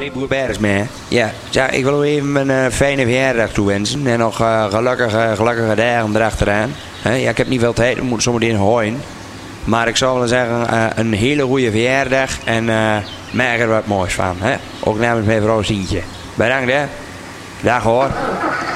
Hey, Boer Bergsma. Ja, ik wil u even een fijne verjaardag toewensen. En nog gelukkige dagen erachteraan. Ja, ik heb niet veel tijd, we moeten zometeen hooien. Maar ik zou willen zeggen, een hele goede verjaardag. En maak er wat moois van. Hè? Ook namens mijn vrouw Sientje. Bedankt hè. Dag hoor.